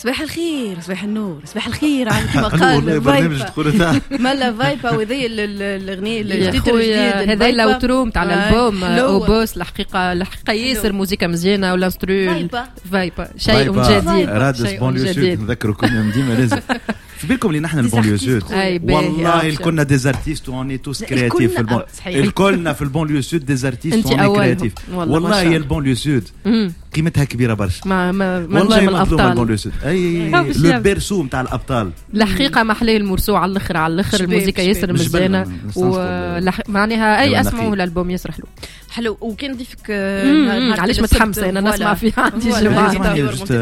صباح الخير، صباح النور، صباح الخير على كما قال فايبا مالا فايبا. وذي الأغنية الجديد هذا الأوترو متاع الألبوم أوبوس. الحقيقة ياسر موسيقى مزيانة والانسترو فايبا شيء جديد. رادس بونليو سود نذكركم ديما لازم بالكم اللي نحن البونليو سود والله كنا ديزارتيست واني توس كرياتيف في الكلنا في البونليو سود ديزارتيست واني كرياتيف. والله هي البونليو سود قيمتها كبيره برشا. ما والله الابطال اي لو بيرسو نتاع الابطال. الحقيقه محليه المرسو على الاخر الموسيقى ياسر مزيانه ومعناها اي اسمعوا الالبوم ياسر حلو. وكان نضيفك علاش متحمسه انا نسمع فيها عندي جماعه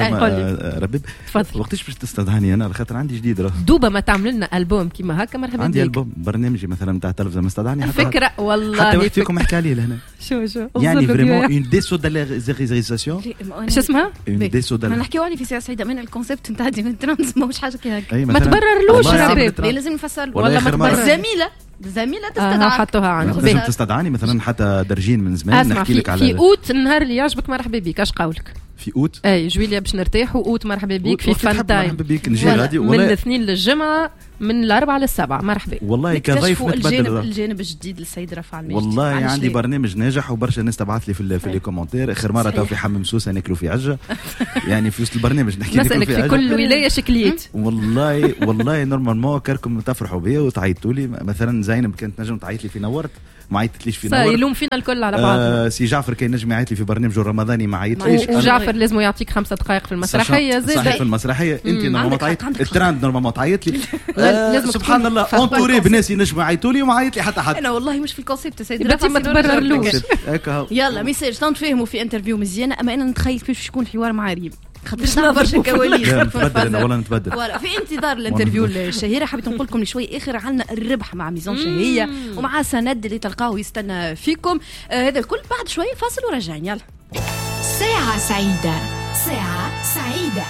ربيب وقتاش باش تستدعاني انا خاطر عندي جديد دوبا ما تعمل لنا البوم كيما هكا مرحبا بك. عندي البوم برنامجي مثلا نتاع التلفزه مستدعاني فكره والله حتى واحد فيكم يحكي عليه لهنا شو يعني فريمون اون ديسوداليزاسيون. ايش اسمها؟ ما نحكيو عليه في ساعه سعيده من الكونسيبت نتاع دي من ترانس ماهوش حاجه كي هكا. ما تبررلوش الشباب لازم نفسر والله ما تبرر. زميله تستدعى حطوها عندي لازم تستدعاني مثلا حتى درجين من زمان نحكي لك على في اوت النهار اللي يعجبك مرحبا بك. اش قولك في اوت؟ اي جويليا باش نرتاح واوت مرحبا بك في فان تايم. مرحبا بك نجي غادي من الاثنين للجمعه من الأربعة للسبعة. مرحبا والله كضيف نتبدل الجانب الجديد للسيد رفع المجد. والله عندي برنامج ناجح وبرشا الناس تبعث لي في لي كومنتير. اخر مره تو في حمام سوسه ناكلوا في عجه يعني في وسط البرنامج نحكي لكم في كل ولايه شكليت. والله نورمالمون كركم تفرحوا بيا وتعيطوا لي. مثلا زينب كانت نجم تعيط لي في نورت ما عيطتليش في نورت. يلوم فينا الكل على بعض. سي جعفر كان نجم يعيط لي في برنامج الرمضاني ما عيطليش. وجعفر لازم يعطيك 5 دقائق في المسرحيه زاد صحيح في المسرحيه. انت نورمالمون تعيط التراند نورمالمون تعيط لي سبحان الله اونتوري بناس ينجموا يعيطوا لي وما عيط لي حتى حد. انا والله مش في الكونسيبت سيد رفع ما تبررلوش. يلا ميساج تنتفهموا في انترفيو مزيانه. اما انا نتخيل كيفاش يكون حوار مع ريم خاطر برشا كواليس. نتبدل ولا نتبدل في انتظار الانترفيو الشهيره. حبيت نقول لكم شوي اخر عنا الربح مع ميزون شهيه ومع سند اللي تلقاوه يستنى فيكم. هذا الكل بعد شوي فاصل وراجعين. يلا ساعه سعيده. ساعه سعيده.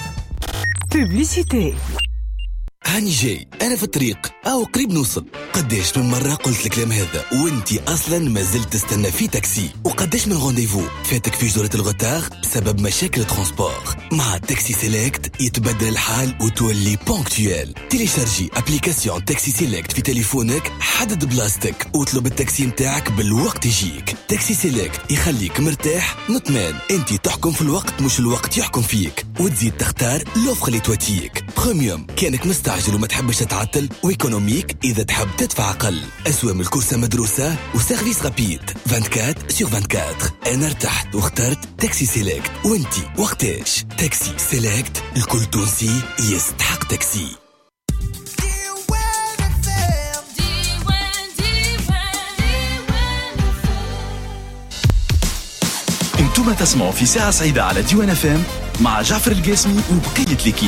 بوبليسيتي. هاني جاي أنا في الطريق أو قريب نوصل. قداش من مرة قلت الكلام هذا وانتي أصلا ما زلت تستنى في تاكسي. وقداش من رونديفو فاتك في جورة الغتار بسبب مشاكل ترانسبور. مع تاكسي سيلكت يتبدل الحال وتولي بونكتويل. تيليشارجي ابليكاسيون تاكسي سيلكت في تليفونك. حدد بلاستيك واطلب التاكسي متاعك بالوقت يجيك. تاكسي سيلكت يخليك مرتاح مطمئن. انتي تحكم في الوقت مش الوقت يحكم فيك. وتزيد تختار لوفر اللي تواتيك. بريميوم كانك مستعجل وما تحبش تتعطل. وإيكونوميك إذا تحب تدفع أقل. أسوأ من الكورسة مدروسة وسيرفيس رابيد 24/24. أنا ارتحت واخترت تاكسي سيلكت. وانتي وقتاش؟ تاكسي سيلكت الكل تونسي يستحق تاكسي. انتم تسمعوا في ساعة سعيدة على ديوان اف ام مع جعفر القاسمي وبقية الكيب.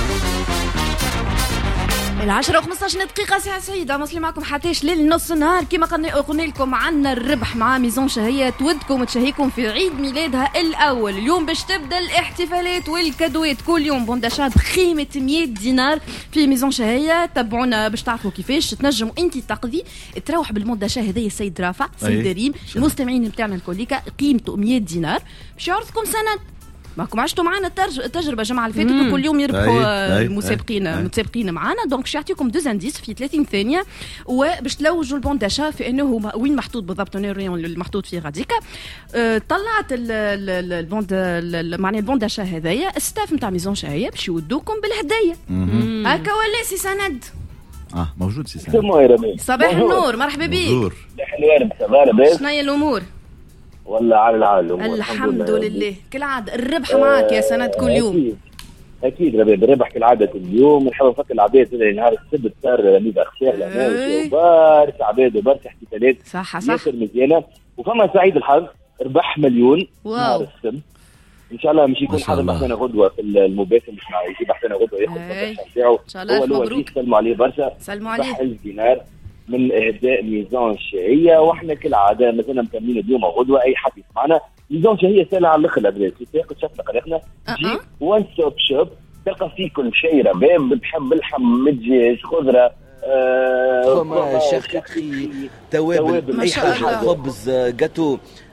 10:15 دقيقة ساعة سعيدة مصلي معكم حتىش ليل نص نهار. كما قلنا لكم عنا الربح مع ميزون شهية تودكم تشهيكم في عيد ميلادها الأول. اليوم باش تبدأ الاحتفالات والكادوات. كل يوم بونداشات بقيمة 100 دينار في ميزون شهية. تابعونا باش تعرفوا كيفاش تنجموا انت تقضي تروح بالمونداشا هذايا السيد رافع سيد ريم المستمعين نتاعنا الكوليكا قيمته 100 دينار باش يعرضكم سند. ماكم عشتوا معنا التجربه جماعه اللي فاتت وكل يوم يربحوا المتسابقين معنا. دونك باش يعطيكم 2 انديس في 30 ثانيه وباش تلوجوا البون داشا في انه وين محطوط بالضبط الريون المحطوط فيه غاديكا. طلعت البون معناها البون داشا هذايا الستاف نتاع ميزون شهيه باش يودوكم بالهدايا. هكا ولا سي سند موجود سي سند. صباح النور مرحبا بك. شنو هي الامور؟ والله على العالم الحمد لله. كالعادة الربح معك يا سند كل يوم. أكيد ربيع الربح كالعادة كل يوم. ونحب نفكر العباد نهار السبت صار ميزة أخسار لنا وبارك عباد وبارك احتفالات صح ياسر مزيانة. وفما سعيد الحظ ربح 1,000,000 نهار السبت إن شاء الله. مش يكون حدا بحثنا غدوة في المباشر مش يجي بحثنا غدوة ياخذ البرشا نتاعو. إن شاء الله مبروك. سلموا عليه برشا. سلموا عليه. 1000 دينار من اهداء ميزان شهيه. واحنا كالعاده مثلا مكملين اليوم غدوه اي حد يسمعنا. ميزان شهيه سهله على الاخر الادريس تاخذ شفنا قريتنا جي وان ستوب شوب تلقى فيه كل شيء. رباب بتحب اللحم دجاج خضره شخيخي توابل اي حاجه خبز جاتو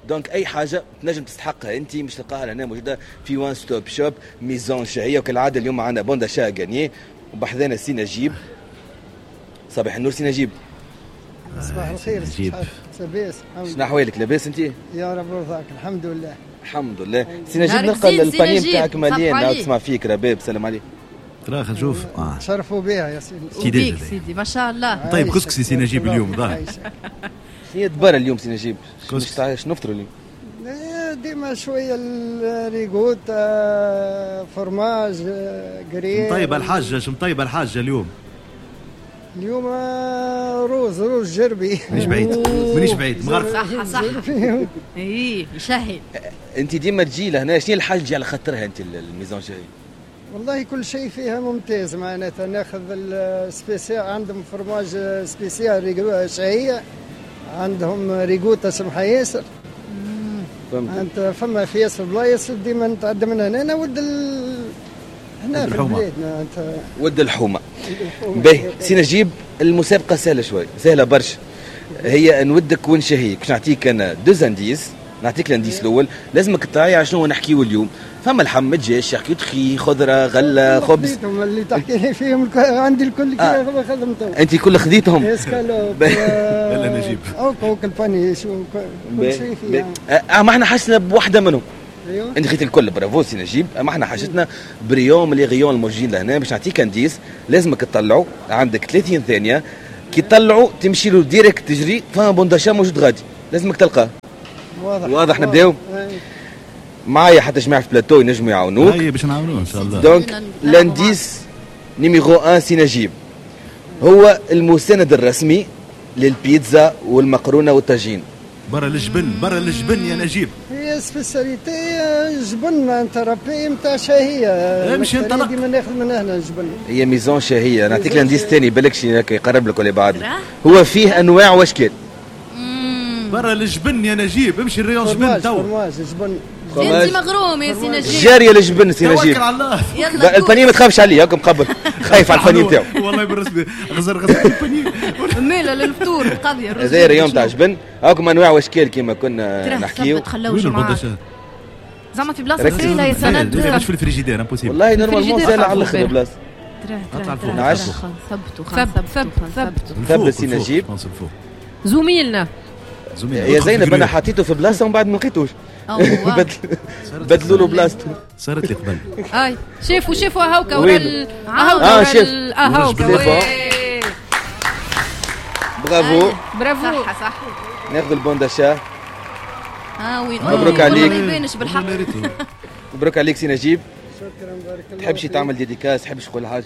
دونك اي حاجه تنجم تستحقها انت مش تلقاها لهنا موجوده في وان ستوب شوب ميزون شهيه. وكالعاده اليوم معنا بوندا شا غانيي وبحذانا سي نجيب. صباح النور سي نجيب. صباح الخير نجيب. سبيس. شنو احوالك لاباس انت؟ يا رب يرضاك الحمد لله. الحمد لله. سي نجيب نلقى الباني نتاعك مليان. تسمع فيك رباب سلام عليك. ترى خلينا نشوف. شرفوا بها يا سيدي. سيدي ما شاء الله. طيب كسكسي سي نجيب اليوم ظاهر. شنو دبر اليوم سي نجيب؟ شنو نفطروا اليوم؟ ديما شويه الريغوت فرماج قريب. طيب الحاجه شو طيبه الحاجه اليوم روز جربي. مانيش بعيد مغرب. صح اي يشهي. انت ديما تجي لهنا شنو الحاجه اللي على خاطرها انت الميزون شهي؟ والله كل شيء فيها ممتاز. معناتها ناخذ السبيسيال عندهم فرماج سبيسيال شهيه عندهم ريغوتا سمحه ياسر. انت فما في ياسر بلايص ديما نتعدى من هنا انا ود هنا في بلادنا انت ود الحومه. باهي سي نجيب المسابقه سهله شوي سهله برشا. هي نودك ونشهيك باش نعطيك انا دوز انديس. نعطيك الانديس الاول لازمك تعي على شنو نحكيو اليوم. فما اللحم متجاش يحكيو تخي خضره غله خبز اللي تحكي لي فيهم عندي الكل كيف خدمتهم. انت كل خذيتهم لا نجيب اوك الباني شو كل شيء فيها. ما احنا حسنا بوحده منهم. ايوه انت خذيت الكل برافو سي نجيب. ما احنا حاجتنا بريوم لي غيون الموجودين لهنا باش نعطيك انديس لازمك تطلعوا عندك 30 ثانيه. كي تطلعوا تمشي له ديريكت تجري فما بونداشا موجود غادي لازمك تلقاه. واضح نبداو معايا حتى جماعه في بلاتو ينجموا يعاونوك. اي باش نعاونوه ان شاء الله. دونك لانديس نيميرو 1 سي نجيب هو المساند الرسمي للبيتزا والمقرونه والطاجين. برا الجبن يا نجيب. هي سبيساليتي جبن انت ربي نتاع شهيه. امشي انطلق. ديما ناخذ من هنا الجبن. هي ميزون شهيه. نعطيك لانديس ثاني بالك شي يقرب لك ولا بعد. هو فيه انواع واشكال. برا الجبن يا نجيب امشي الريون جبن تو. فرماج جبن. انت مغروم يا سي نجيب. جاريه الجبن سي نجيب. توكل على الله. يلا البانيه ما تخافش عليه هاكم مقبل خايف على البانيه نتاعو. والله بالرسمي غزر البانيه. ميله للفطور القضيه. هذا ريون تاع جبن هاكم انواع واشكال كيما كنا نحكيو. تخلوش معاه زعما في بلاصه سهله يا سند. مش في الفريجيدير امبوسيبل. والله نورمالمون سهله على الاخر بلاصه. ثبت سي نجيب. زميلنا يا زينب انا حطيته في بلاصه ومن بعد ما لقيتوش. بدلوا له بلاصته. صارت لي قبل. اي شافوا هاوكا ورا هاوكا. برافو صح. ناخذ البونداشا. وين مبروك عليك. ما يبانش بالحق. مبروك عليك سي نجيب. شكرا بارك الله. تحبش تعمل ديديكاس تحبش تقول حاجه؟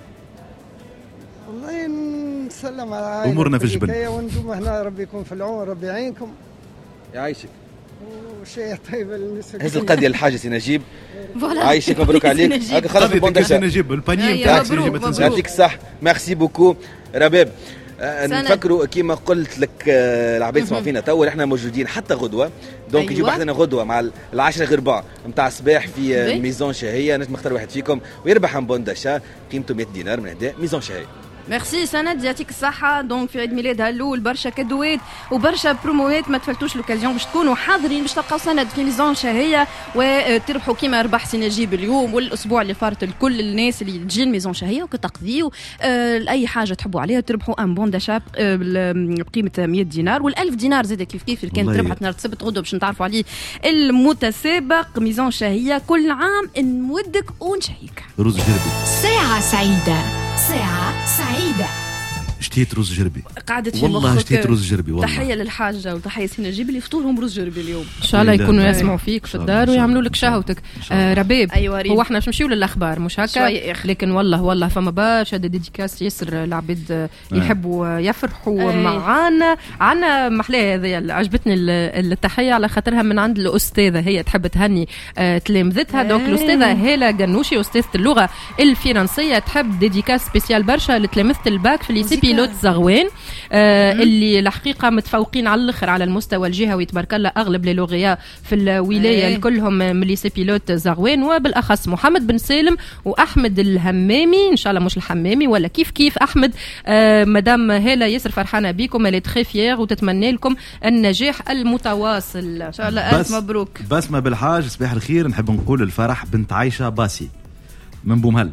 والله نسلم على عائلة امورنا في الجبل وانتم هنا ربي يكون في العون ربي يعينكم يعيشك. وشيء طيب النسبة هز القضيه الحاجه سي نجيب. عايشك مبروك عليك. هاكا خلص البونداشا نجيب البانيه نتاعك ما تنساش. يعطيك الصح ميرسي بوكو رباب. نفكروا كيما قلت لك العباد يسمعوا فينا تو احنا موجودين حتى غدوه. دونك يجيو بحثنا غدوه مع 10 غير ربع نتاع الصباح في ميزون شهيه. نجم نختار واحد فيكم ويربح ان بون داشا قيمته 100 دينار من هدايا ميزون شهيه. ميرسي سند يعطيك الصحة. دونك في عيد ميلادها الأول برشا كادوات وبرشا بروموات ما تفلتوش لوكازيون باش تكونوا حاضرين باش تلقاو سند في ميزون شهية وتربحوا كيما ربح سي نجيب اليوم والأسبوع اللي فارت لكل الناس اللي تجي الميزون شهية وكتقضيو أي حاجة تحبوا عليها تربحوا ان بون داشا بقيمة 100 دينار وال1000 دينار زاد كيف اللي كانت ربحت نهار السبت غدوة باش نتعرفوا عليه المتسابق. ميزون شهية كل عام نودك ونشهيك. رز جربي ساعة سعيدة. ساعة سعيدة. اشتيت رز جربي قعدت في والله اشتيت رز جربي والله. تحية للحاجة وتحية سي نجيب اللي فطورهم رز جربي اليوم. ان شاء الله يكونوا يسمعوا فيك في الدار ويعملوا لك شهوتك. رباب هو احنا باش نمشيو للاخبار مش هكا لكن والله فما برشا ديديكاس ياسر العباد يحبوا يفرحوا معانا. عنا محلاه هذه عجبتني التحية على خاطرها من عند الأستاذة هي تحب تهني تلامذتها. دونك الأستاذة هالة قنوشي أستاذة اللغة الفرنسية تحب ديديكاس سبيسيال برشا لتلامذة الباك في ليسي بيلوت زغوان اللي الحقيقه متفوقين على الاخر على المستوى الجهوي تبارك الله. اغلب لي لوغيا في الولايه كلهم من ليسي بيلوت زغوان، وبالاخص محمد بن سالم واحمد الهمامي، ان شاء الله مش الحمامي ولا كيف احمد. مدام هاله ياسر فرحانه بكم، اللي تخي فيير وتتمنى لكم النجاح المتواصل ان شاء الله. الف مبروك. بسمه بالحاج صباح الخير. نحب نقول الفرح بنت عايشه باسي من بومهل،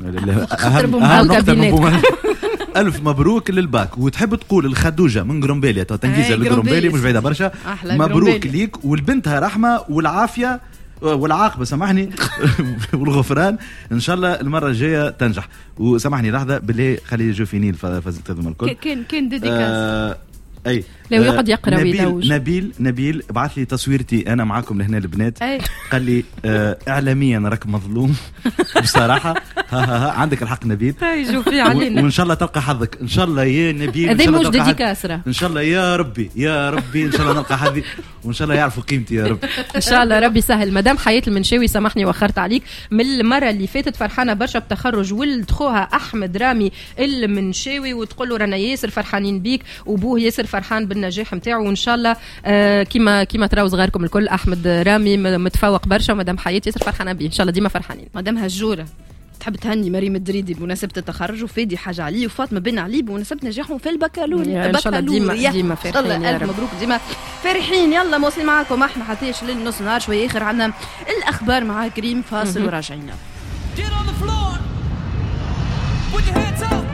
أهم ألف مبروك للباك. وتحب تقول الخدوجة من قرنبالية، تنجيزة للقرنبالي مش بعيدة برشا، مبروك ليك ولبنتها رحمة والعافية والعاقبة سامحني والغفران ان شاء الله المرة الجاية تنجح. وسامحني لحظة بالله خلي يجوا فيني فازلت الكل. كان ديديكاس اي لو يقعد يقرا ويدوج. نبيل بعث لي تصويرتي انا معاكم لهنا البنات، قال لي اعلاميا راك مظلوم بصراحه. عندك الحق نبيل، شوفي علينا وان شاء الله تلقى حظك ان شاء الله يا نبيل. هذه مش ديديكاسره ان شاء الله يا ربي ان شاء الله نلقى حظي وان شاء الله يعرفوا قيمتي يا رب ان شاء الله. ربي سهل. مدام حياة المنشاوي سامحني واخرت عليك، من المره اللي فاتت فرحانه برشا بتخرج ولد خوها احمد رامي المنشاوي، وتقول له رانا ياسر فرحانين بيك، وبوه ياسر فرحان بالنجاح نتاعو، وان شاء الله كيما تراو صغاركم الكل. احمد رامي متفوق برشا، ومدام حياة ياسر فرحانه بيه، ان شاء الله ديما فرحانين. مدام هجوره تحب تهني مريم الدريدي بمناسبه التخرج، وفادي حاج علي وفاطمه بن علي بمناسبه نجاحهم في البكالوريا. ان شاء الله ديما فرحين يا رب. مبروك ديما فرحين. يلا مواصلين معاكم احنا حتىش للنص نهار شويه اخر عنا الاخبار مع كريم. فاصل وراجعين.